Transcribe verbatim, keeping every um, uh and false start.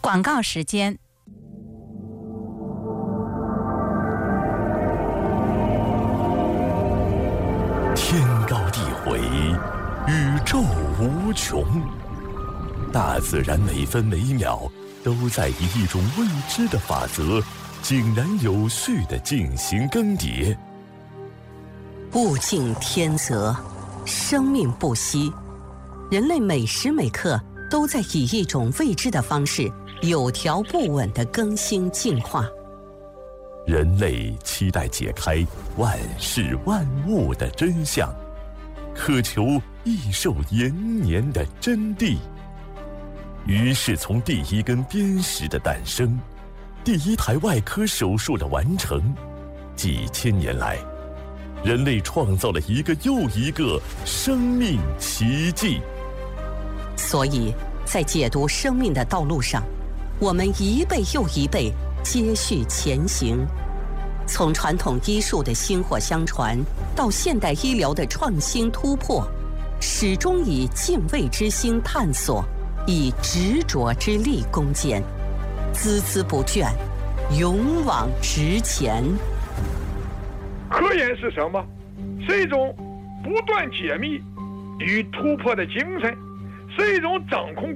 广告时间。 天高地回，宇宙无穷，大自然每分每秒都在以一种未知的法则，井然有序地进行更迭。 物竞天择，生命不息，人类每时每刻都在以一种未知的方式，有条不紊地更新进化。 人类期待解开万事万物的真相，渴求益寿延年的真谛。于是从第一根砭石的诞生，第一台外科手术的完成，几千年来，人类创造了一个又一个生命奇迹。 所以在解读生命的道路上，我们一辈又一辈接续前行，从传统医术的薪火相传到现代医疗的创新突破，始终以敬畏之心探索，以执着之力攻坚，孜孜不倦，勇往直前。 科研是什么？是一种不断解密与突破的精神，是一种掌控